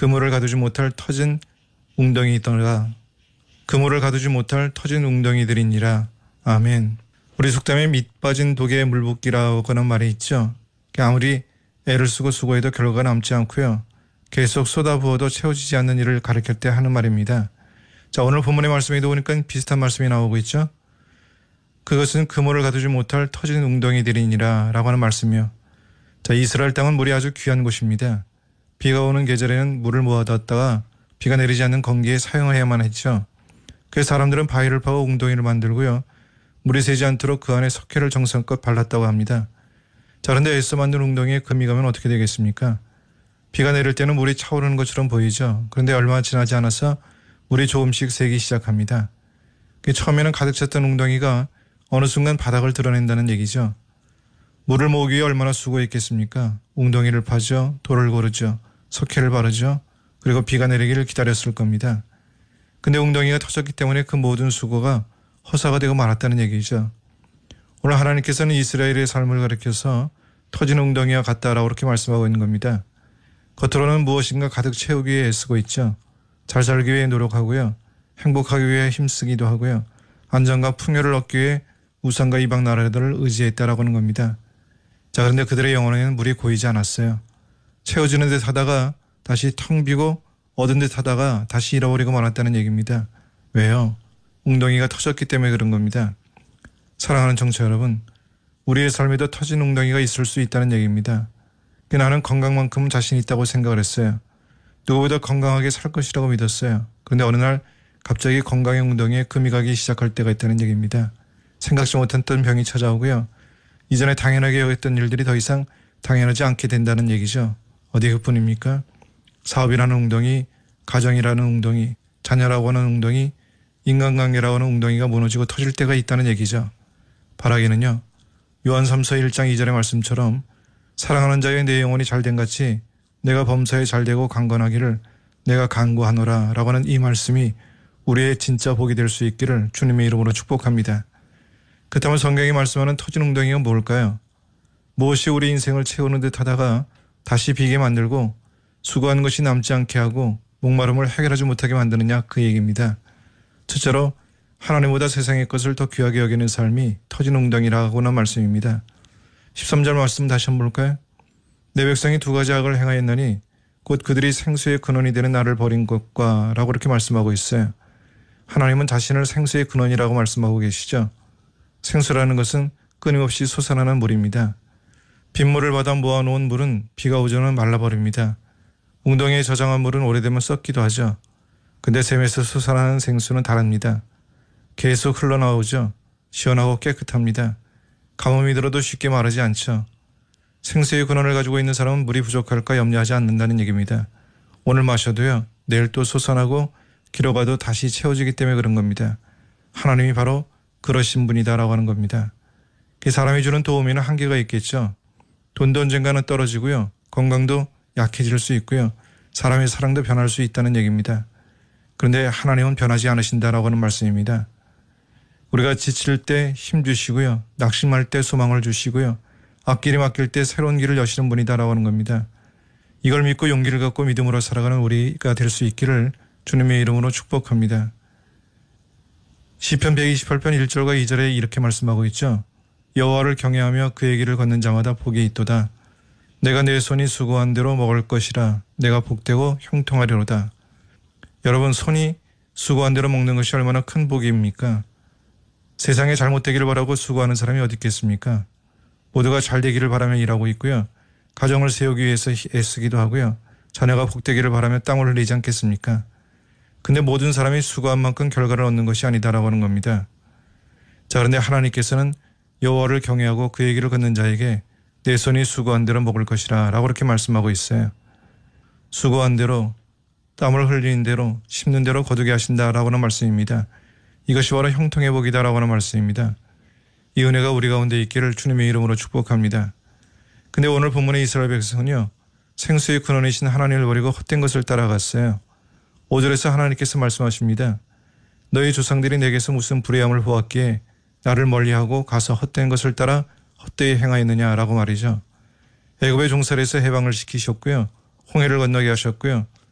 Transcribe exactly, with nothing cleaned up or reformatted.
그물을 가두지 못할 터진 웅덩이더라. 그물을 가두지 못할 터진 웅덩이들이니라. 아멘. 우리 속담에 밑 빠진 독에 물 붓기라고 하는 말이 있죠. 아무리 애를 쓰고 수고해도 결과가 남지 않고요. 계속 쏟아부어도 채워지지 않는 일을 가리킬 때 하는 말입니다. 자, 오늘 본문의 말씀에도 보니까 비슷한 말씀이 나오고 있죠. 그것은 그물을 가두지 못할 터진 웅덩이들이니라 라고 하는 말씀이요. 자, 이스라엘 땅은 물이 아주 귀한 곳입니다. 비가 오는 계절에는 물을 모아뒀다가 비가 내리지 않는 건기에 사용을 해야만 했죠. 그래서 사람들은 바위를 파고 웅덩이를 만들고요. 물이 새지 않도록 그 안에 석회를 정성껏 발랐다고 합니다. 자, 그런데 애써 만든 웅덩이에 금이 가면 어떻게 되겠습니까? 비가 내릴 때는 물이 차오르는 것처럼 보이죠. 그런데 얼마 지나지 않아서 물이 조금씩 새기 시작합니다. 처음에는 가득 찼던 웅덩이가 어느 순간 바닥을 드러낸다는 얘기죠. 물을 모으기 위해 얼마나 수고했겠습니까? 웅덩이를 파죠. 돌을 고르죠. 석회를 바르죠. 그리고 비가 내리기를 기다렸을 겁니다. 근데 웅덩이가 터졌기 때문에 그 모든 수고가 허사가 되고 말았다는 얘기죠. 오늘 하나님께서는 이스라엘의 삶을 가리켜서 터진 웅덩이와 같다라고 그렇게 말씀하고 있는 겁니다. 겉으로는 무엇인가 가득 채우기 위해 애쓰고 있죠. 잘 살기 위해 노력하고요. 행복하기 위해 힘쓰기도 하고요. 안정과 풍요를 얻기 위해 우상과 이방 나라들을 의지했다라고 하는 겁니다. 자, 그런데 그들의 영혼에는 물이 고이지 않았어요. 채워지는 듯 하다가 다시 텅 비고 얻은 듯 하다가 다시 잃어버리고 말았다는 얘기입니다. 왜요? 웅덩이가 터졌기 때문에 그런 겁니다. 사랑하는 청취자 여러분, 우리의 삶에도 터진 웅덩이가 있을 수 있다는 얘기입니다. 나는 건강만큼 자신 있다고 생각을 했어요. 누구보다 건강하게 살 것이라고 믿었어요. 그런데 어느 날 갑자기 건강의 웅덩이에 금이 가기 시작할 때가 있다는 얘기입니다. 생각지 못했던 병이 찾아오고요. 이전에 당연하게 여겼던 일들이 더 이상 당연하지 않게 된다는 얘기죠. 어디 그뿐입니까? 사업이라는 웅덩이, 가정이라는 웅덩이, 자녀라고 하는 웅덩이, 인간관계라고 하는 웅덩이가 무너지고 터질 때가 있다는 얘기죠. 바라기는요. 요한삼서 일 장 이 절의 말씀처럼 사랑하는 자의 내 영혼이 잘된 같이 내가 범사에 잘되고 강건하기를 내가 간구하노라 라고 하는 이 말씀이 우리의 진짜 복이 될 수 있기를 주님의 이름으로 축복합니다. 그렇다면 성경이 말씀하는 터진 웅덩이가 뭘까요? 무엇이 우리 인생을 채우는 듯 하다가 다시 비게 만들고 수고하는 것이 남지 않게 하고 목마름을 해결하지 못하게 만드느냐, 그 얘기입니다. 첫째로 하나님보다 세상의 것을 더 귀하게 여기는 삶이 터진 웅덩이라고 하는 말씀입니다. 십삼 절 말씀 다시 한번 볼까요? 내 백성이 두 가지 악을 행하였나니 곧 그들이 생수의 근원이 되는 나를 버린 것과 라고 이렇게 말씀하고 있어요. 하나님은 자신을 생수의 근원이라고 말씀하고 계시죠. 생수라는 것은 끊임없이 솟아나는 물입니다. 빗물을 받아 모아놓은 물은 비가 오자면 말라버립니다. 웅덩이에 저장한 물은 오래되면 썩기도 하죠. 근데 샘에서 솟아나는 생수는 다릅니다. 계속 흘러나오죠. 시원하고 깨끗합니다. 가뭄이 들어도 쉽게 마르지 않죠. 생수의 근원을 가지고 있는 사람은 물이 부족할까 염려하지 않는다는 얘기입니다. 오늘 마셔도요. 내일 또 솟아나고 길어가도 다시 채워지기 때문에 그런 겁니다. 하나님이 바로 그러신 분이다라고 하는 겁니다. 그 사람이 주는 도움에는 한계가 있겠죠. 돈도 언젠가는 떨어지고요. 건강도 약해질 수 있고요. 사람의 사랑도 변할 수 있다는 얘기입니다. 그런데 하나님은 변하지 않으신다라고 하는 말씀입니다. 우리가 지칠 때 힘 주시고요. 낙심할 때 소망을 주시고요. 앞길이 막힐 때 새로운 길을 여시는 분이다라고 하는 겁니다. 이걸 믿고 용기를 갖고 믿음으로 살아가는 우리가 될 수 있기를 주님의 이름으로 축복합니다. 시편 백이십팔 편 일 절과 이 절에 이렇게 말씀하고 있죠. 여호와를 경외하며 그의 길을 걷는 자마다 복이 있도다. 내가 내 손이 수고한 대로 먹을 것이라. 내가 복되고 형통하리로다. 여러분, 손이 수고한 대로 먹는 것이 얼마나 큰 복입니까? 세상에 잘못되기를 바라고 수고하는 사람이 어디 있겠습니까? 모두가 잘 되기를 바라며 일하고 있고요. 가정을 세우기 위해서 애쓰기도 하고요. 자녀가 복되기를 바라며 땀을 흘리지 않겠습니까? 근데 모든 사람이 수고한 만큼 결과를 얻는 것이 아니다라고 하는 겁니다. 자, 그런데 하나님께서는 여호와를 경외하고 그의 길을 걷는 자에게 내 손이 수고한 대로 먹을 것이라 라고 이렇게 말씀하고 있어요. 수고한 대로, 땀을 흘리는 대로, 심는 대로 거두게 하신다라고 하는 말씀입니다. 이것이 바로 형통의 복이다라고 하는 말씀입니다. 이 은혜가 우리 가운데 있기를 주님의 이름으로 축복합니다. 근데 오늘 본문의 이스라엘 백성은요. 생수의 근원이신 하나님을 버리고 헛된 것을 따라갔어요. 오 절에서 하나님께서 말씀하십니다. 너희 조상들이 내게서 무슨 불의함을 보았기에 나를 멀리하고 가서 헛된 것을 따라 헛되이 행하였느냐라고 말이죠. 애굽의 종살이에서 해방을 시키셨고요. 홍해를 건너게 하셨고요.